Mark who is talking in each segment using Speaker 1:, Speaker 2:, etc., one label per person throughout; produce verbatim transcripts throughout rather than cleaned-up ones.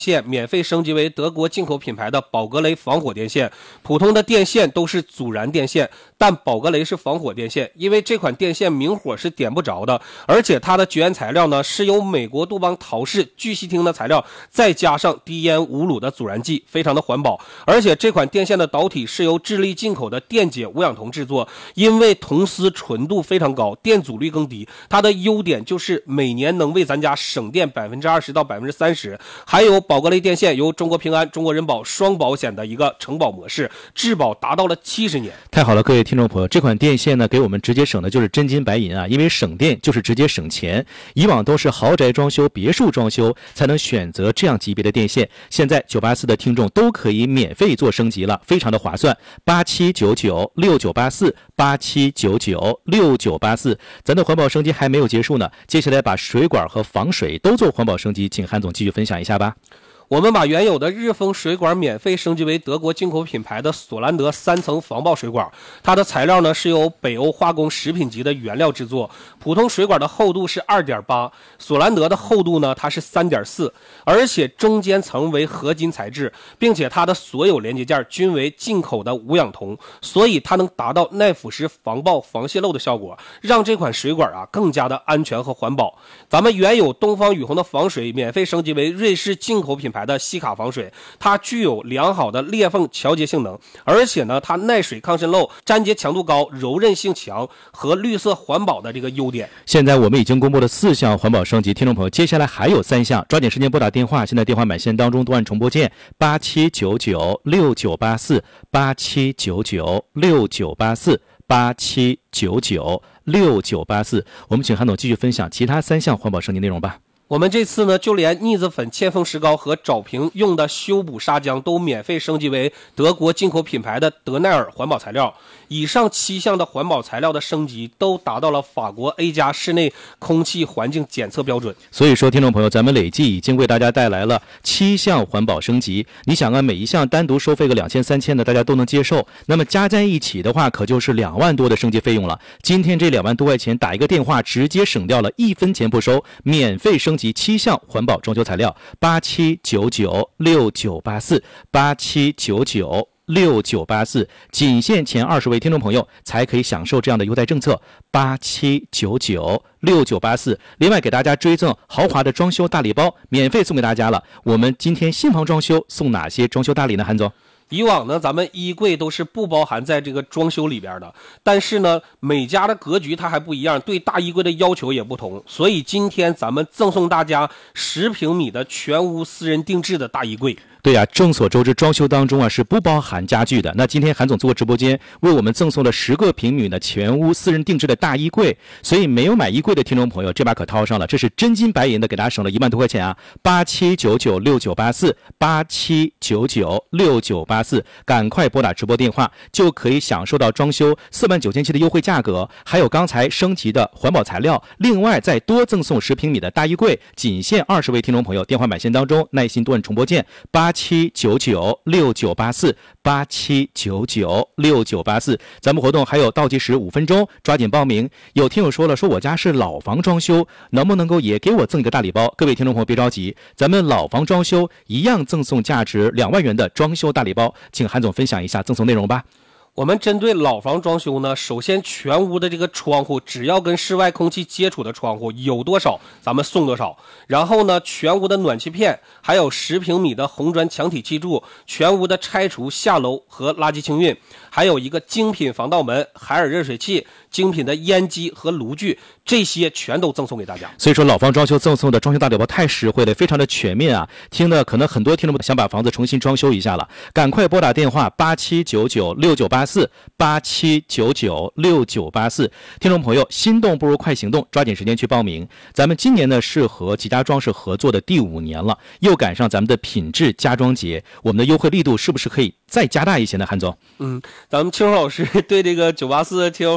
Speaker 1: 线免费升级为德国进口品牌的宝格雷防火电线。普通的电线都是阻燃电线，但宝格雷是防火电线，因为这款电线明火是点不着的，而且它的绝缘材料呢是由美国杜邦陶氏聚烯烃的材料，再加上低烟无卤的阻燃剂，非常的环保。而且这款电线的导体是由智利进口的电解无氧铜制作，因为铜丝纯度非常高，电阻率更低，它的优点就是每年能为咱家省电百分之二十到百分之三十。还有宝格雷电线由中国平安、中国人保双保险的一个承保模式，质保达到了七十年。
Speaker 2: 太好了，各位听众朋友，这款电线呢，给我们直接省的就是真金白银啊！因为省电就是直接省钱。以往都是豪宅装修、别墅装修才能选择这样级别的电线，现在九八四的听众都可以免费做升级了，非常的划算。八七九九六九八四八七九九六九八四，咱的环保升级还没有结束呢，接下来把水管和防水都做环保升级，请韩总继续分享一下吧。
Speaker 1: 我们把原有的日丰水管免费升级为德国进口品牌的索兰德三层防爆水管，它的材料呢是由北欧化工食品级的原料制作。普通水管的厚度是 二点八， 索兰德的厚度呢它是 三点四， 而且中间层为合金材质，并且它的所有连接件均为进口的无氧铜，所以它能达到耐腐蚀、防爆、防泄漏的效果，让这款水管啊更加的安全和环保。咱们原有东方雨虹的防水免费升级为瑞士进口品牌的西卡防水，它具有良好的裂缝调节性能，而且呢它耐水抗渗漏、粘结强度高、柔韧性强和绿色环保的这个优点。
Speaker 2: 现在我们已经公布了四项环保升级，听众朋友接下来还有三项，抓紧时间拨打电话，现在电话满线当中都按重播键八七九九六九八四八七九九六九八四八七九九六九八四，我们请韩总继续分享其他三项环保升级内容吧。
Speaker 1: 我们这次呢，就连腻子粉、嵌缝石膏和找平用的修补砂浆都免费升级为德国进口品牌的德奈尔环保材料。以上七项的环保材料的升级都达到了法国 A 加室内空气环境检测标准。
Speaker 2: 所以说，听众朋友，咱们累计已经为大家带来了七项环保升级。你想啊，每一项单独收费个两千、三千的，大家都能接受。那么加在一起的话，可就是两万多的升级费用了。今天这两万多块钱，打一个电话，直接省掉了一分钱不收，免费升级七项环保装修材料。八七九九六九八四八七九九六九八四，仅限前二十位听众朋友才可以享受这样的优待政策。八七九九六九八四，另外给大家追赠豪华的装修大礼包，免费送给大家了。我们今天新房装修送哪些装修大礼呢？韩总？
Speaker 1: 以往呢，咱们衣柜都是不包含在这个装修里边的，但是呢，每家的格局它还不一样，对大衣柜的要求也不同，所以今天咱们赠送大家十平米的全屋私人定制的大衣柜。
Speaker 2: 对呀、啊，众所周知，装修当中啊是不包含家具的。那今天韩总做过直播间，为我们赠送了十个平米的全屋私人定制的大衣柜，所以没有买衣柜的听众朋友，这把可掏上了，这是真金白银的，给大家省了一万多块钱啊！八七九九六九八四八七九九六九八四，赶快拨打直播电话，就可以享受到装修四万九千七的优惠价格，还有刚才升级的环保材料，另外再多赠送十平米的大衣柜，仅限二十位听众朋友，电话满线当中耐心多按重播键八。八七九九六九八四八七九九六九八四，咱们活动还有倒计时五分钟，抓紧报名。有听友说了，说我家是老房装修，能不能够也给我赠一个大礼包？各位听众朋友别着急，咱们老房装修一样赠送价值两万元的装修大礼包，请韩总分享一下赠送内容吧。
Speaker 1: 我们针对老房装修呢，首先全屋的这个窗户，只要跟室外空气接触的窗户有多少，咱们送多少。然后呢，全屋的暖气片，还有十平米的红砖墙体砌柱，全屋的拆除下楼和垃圾清运，还有一个精品防盗门、海尔热水器、精品的烟机和炉具，这些全都赠送给大家。
Speaker 2: 所以说，老房装修赠送的装修大礼包太实惠了，非常的全面啊！听的可能很多听众想把房子重新装修一下了，赶快拨打电话八七九九六九八四八七九九六九八四。听众朋友，心动不如快行动，抓紧时间去报名。咱们今年呢是和吉家装饰合作的第五年了，又赶上咱们的品质家装节，我们的优惠力度是不是可以再加大一些呢？韩总，
Speaker 1: 嗯，咱们清华老师对这个九八四听友粉丝真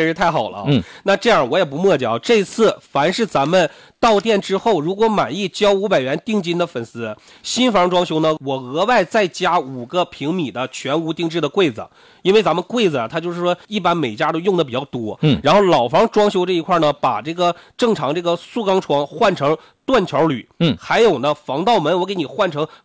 Speaker 1: 是太好了啊。
Speaker 2: 嗯，
Speaker 1: 那这样我也不墨迹啊，这次凡是咱们到店之后如果满意交五百元定金的粉丝，新房装修呢，我额外再加五个平米的全屋定制的柜子。因为咱们柜子啊，它就是说一般每家都用的比较多，
Speaker 2: 嗯，
Speaker 1: 然后老房装修这一块呢，把这个正常这个塑钢窗换成断桥铝，
Speaker 2: 嗯，
Speaker 1: 还有呢防盗门我给你换成